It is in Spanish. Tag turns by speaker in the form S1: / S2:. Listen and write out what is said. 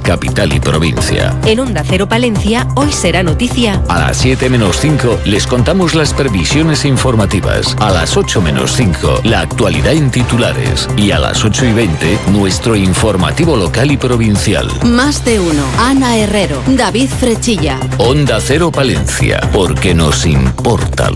S1: capital y provincia.
S2: En Onda Cero Palencia, hoy será noticia.
S1: A las 7 menos 5 les contamos las previsiones informativas. A las 8 menos 5 la actualidad en titulares. Y a las 8:20 nuestro informativo local y provincial.
S3: Más de uno. Ana Herrero, David Frechilla.
S1: Onda Cero Palencia, porque nos importa